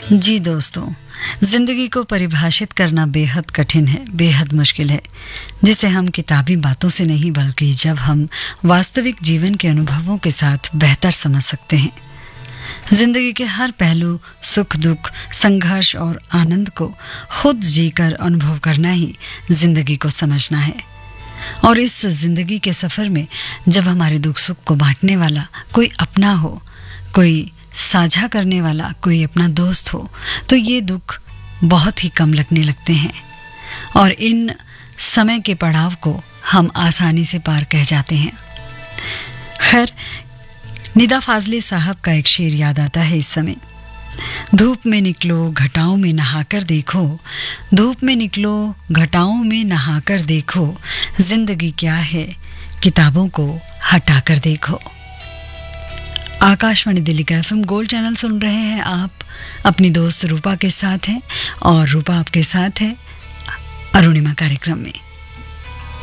जी दोस्तों, जिंदगी को परिभाषित करना बेहद कठिन है, बेहद मुश्किल है, जिसे हम किताबी बातों से नहीं बल्कि जब हम वास्तविक जीवन के अनुभवों के साथ बेहतर समझ सकते हैं। जिंदगी के हर पहलू, सुख दुख, संघर्ष और आनंद को खुद जीकर अनुभव करना ही जिंदगी को समझना है। और इस जिंदगी के सफर में जब हमारे दुख सुख को बांटने वाला कोई अपना हो, कोई साझा करने वाला कोई अपना दोस्त हो, तो ये दुख बहुत ही कम लगने लगते हैं और इन समय के पड़ाव को हम आसानी से पार कह जाते हैं। खैर, निदा फाजली साहब का एक शेर याद आता है इस समय। धूप में निकलो घटाओं में नहाकर देखो, धूप में निकलो घटाओं में नहाकर देखो, जिंदगी क्या है किताबों को हटाकर देखो। आकाशवाणी दिल्ली का FM गोल्ड चैनल सुन रहे हैं आप। अपनी दोस्त रूपा के साथ हैं और रूपा आपके साथ है अरुणिमा कार्यक्रम में।